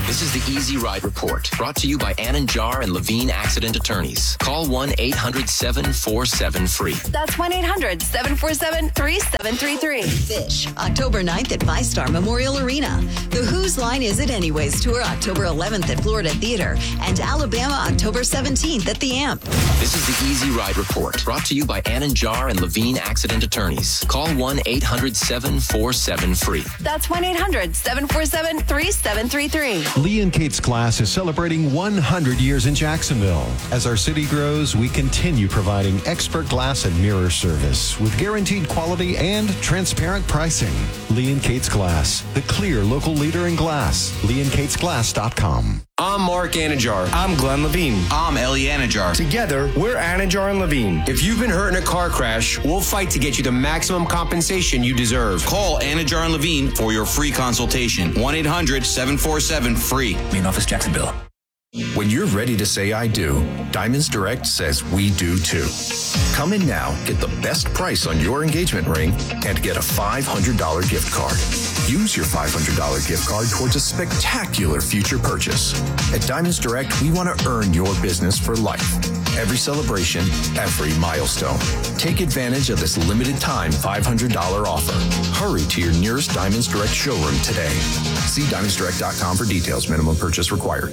This is the Easy Ride Report, brought to you by Anand and Levine Accident Attorneys. Call 1-800-747-FREE. That's 1-800-747-3733. Fish, October 9th at VyStar Memorial Arena. The Whose Line Is It Anyways tour, October 11th at Florida Theater, and Alabama, October 17th at the Amp. This is the Easy Ride Report, brought to you by Anand and Levine Accident Attorneys. Call 1-800-747-FREE. That's 1-800-747-3733. Lee and Kate's Glass is celebrating 100 years in Jacksonville. As our city grows, we continue providing expert glass and mirror service with guaranteed quality and transparent pricing. Lee and Kate's Glass, the clear local leader in glass. LeeandKatesGlass.com. I'm Mark Anajar. I'm Glenn Levine. I'm Ellie Anajar. Together, we're Anajar and Levine. If you've been hurt in a car crash, we'll fight to get you the maximum compensation you deserve. Call Anajar and Levine for your free consultation. 1-800-747-FREE. Main office, Jacksonville. When you're ready to say I do, Diamonds Direct says we do too. Come in now, get the best price on your engagement ring, and get a $500 gift card. Use your $500 gift card towards a spectacular future purchase. At Diamonds Direct, we want to earn your business for life. Every celebration, every milestone. Take advantage of this limited time $500 offer. Hurry to your nearest Diamonds Direct showroom today. See DiamondsDirect.com for details. Minimum purchase required.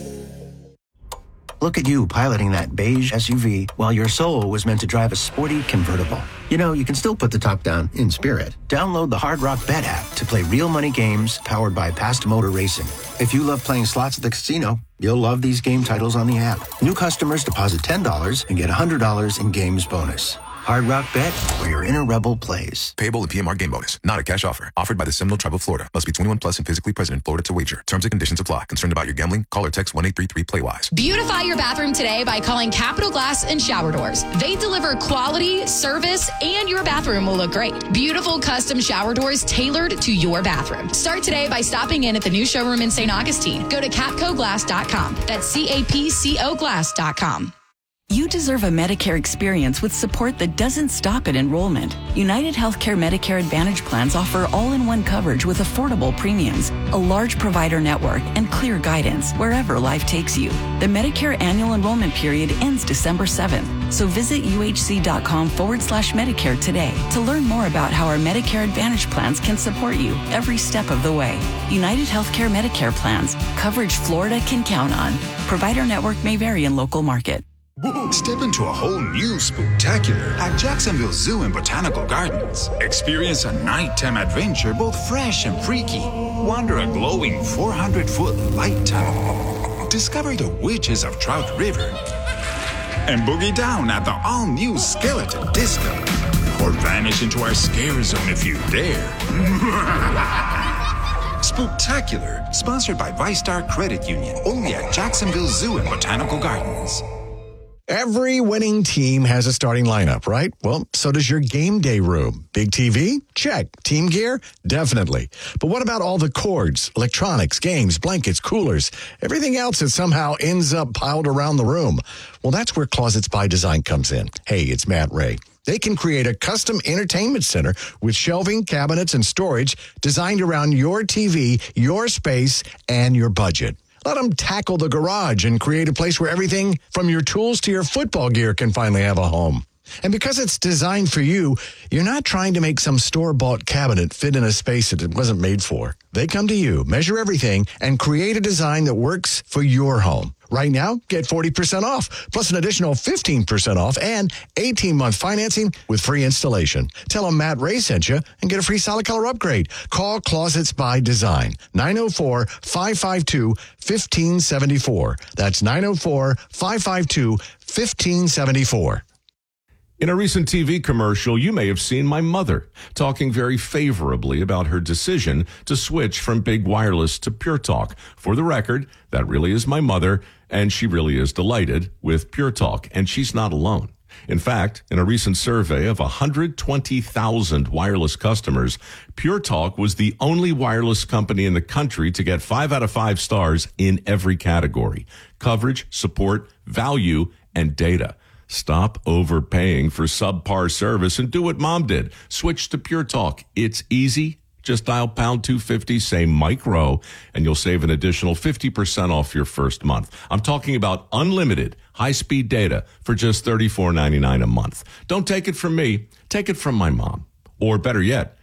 Look at you piloting that beige SUV while your soul was meant to drive a sporty convertible. You know, you can still put the top down in spirit. Download the Hard Rock Bet app to play real money games powered by Past Motor Racing. If you love playing slots at the casino, you'll love these game titles on the app. New customers deposit $10 and get $100 in games bonus. Hard Rock Bet, where your inner rebel plays. Payable in PMR game bonus. Not a cash offer. Offered by the Seminole Tribe of Florida. Must be 21 plus and physically present in Florida to wager. Terms and conditions apply. Concerned about your gambling? Call or text 1-833-PLAY-WISE. Beautify your bathroom today by calling Capital Glass and Shower Doors. They deliver quality, service, and your bathroom will look great. Beautiful custom shower doors tailored to your bathroom. Start today by stopping in at the new showroom in St. Augustine. Go to capcoglass.com. That's CAPCO glass.com. You deserve a Medicare experience with support that doesn't stop at enrollment. United Healthcare Medicare Advantage plans offer all-in-one coverage with affordable premiums, a large provider network, and clear guidance wherever life takes you. The Medicare annual enrollment period ends December 7th, so visit uhc.com/Medicare today to learn more about how our Medicare Advantage plans can support you every step of the way. United Healthcare Medicare plans, coverage Florida can count on. Provider network may vary in local market. Step into a whole new spooktacular at Jacksonville Zoo and Botanical Gardens. Experience a nighttime adventure both fresh and freaky. Wander a glowing 400-foot light tunnel. Discover the witches of Trout River. And boogie down at the all-new Skeleton Disco. Or vanish into our scare zone if you dare. Spooktacular, sponsored by VyStar Credit Union. Only at Jacksonville Zoo and Botanical Gardens. Every winning team has a starting lineup, right? Well, so does your game day room. Big TV? Check. Team gear? Definitely. But what about all the cords, electronics, games, blankets, coolers, everything else that somehow ends up piled around the room? Well, that's where Closets by Design comes in. Hey, it's Matt Ray. They can create a custom entertainment center with shelving, cabinets, and storage designed around your TV, your space, and your budget. Let them tackle the garage and create a place where everything from your tools to your football gear can finally have a home. And because it's designed for you, you're not trying to make some store-bought cabinet fit in a space that it wasn't made for. They come to you, measure everything, and create a design that works for your home. Right now, get 40% off, plus an additional 15% off and 18-month financing with free installation. Tell them Matt Ray sent you and get a free solid color upgrade. Call Closets by Design, 904-552-1574. That's 904-552-1574. In a recent TV commercial, you may have seen my mother talking very favorably about her decision to switch from big wireless to Pure Talk. For the record, that really is my mother, and she really is delighted with Pure Talk, and she's not alone. In fact, in a recent survey of 120,000 wireless customers, Pure Talk was the only wireless company in the country to get 5 out of 5 stars in every category: coverage, support, value, and data. Stop overpaying for subpar service and do what Mom did. Switch to Pure Talk. It's easy, Just dial pound 250, say Mike Rowe, and you'll save an additional 50% off your first month. I'm talking about unlimited high-speed data for just $34.99 a month. Don't take it from me. Take it from my mom. Or better yet,